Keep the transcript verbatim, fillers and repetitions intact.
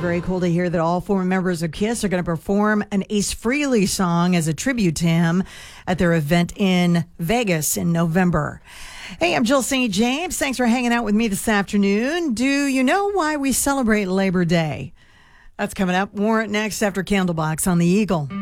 Very cool to hear that all former members of KISS are going to perform an Ace Frehley song as a tribute to him at their event in Vegas in November. Hey, I'm Jill Saint James. Thanks for hanging out with me this afternoon. Do you know why we celebrate Labor Day? That's coming up. More next after Candlebox on the Eagle.